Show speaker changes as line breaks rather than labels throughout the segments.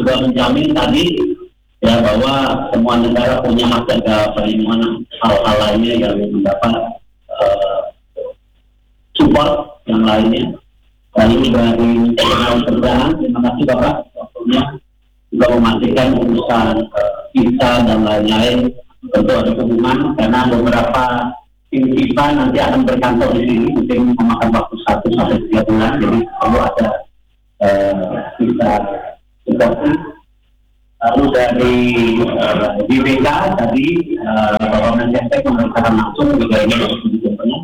juga menjamin tadi ya bahwa semua negara punya hak jaga perlindungan hal-hal lainnya yang mendapat support yang lainnya. Lalu dari Perdagangan, terima kasih Bapak waktunya juga memastikan urusan visa dan lain-lain tentu ada hubungan karena beberapa tim FIFA nanti akan berkantor di sini mungkin memakan waktu 1 sampai 3 bulan, jadi perlu ada visa seperti. Lalu dari BPK tadi Bapak Mensesnek memerintahkan langsung juga ini harus dicontohnya.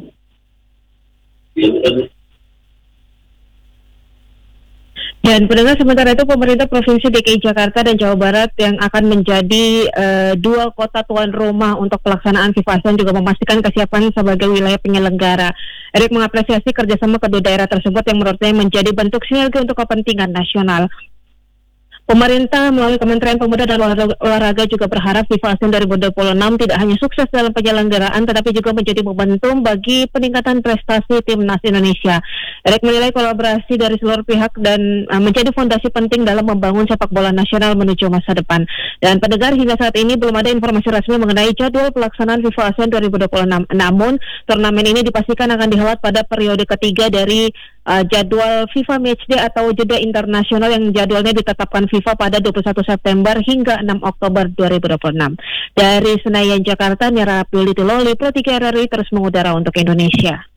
Dan pendengar, sementara itu pemerintah Provinsi DKI Jakarta dan Jawa Barat yang akan menjadi dua kota tuan rumah untuk pelaksanaan FIFA ASEAN juga memastikan kesiapan sebagai wilayah penyelenggara. Erick mengapresiasi kerjasama kedua daerah tersebut yang menurutnya menjadi bentuk sinergi untuk kepentingan nasional. Pemerintah melalui Kementerian Pemuda dan Olahraga juga berharap FIFA ASEAN 2026 tidak hanya sukses dalam penyelenggaraan tetapi juga menjadi momentum bagi peningkatan prestasi timnas Indonesia. Erick menilai kolaborasi dari seluruh pihak dan menjadi fondasi penting dalam membangun sepak bola nasional menuju masa depan. Dan pendengar, hingga saat ini belum ada informasi resmi mengenai jadwal pelaksanaan FIFA ASEAN 2026. Namun turnamen ini dipastikan akan dihelat pada periode ketiga dari jadwal FIFA Matchday atau jeda internasional yang jadwalnya ditetapkan FIFA pada 21 September hingga 6 Oktober 2026. Dari Senayan, Jakarta, Nira Abdul Ituloli, Pro 3 RRI terus mengudara untuk Indonesia.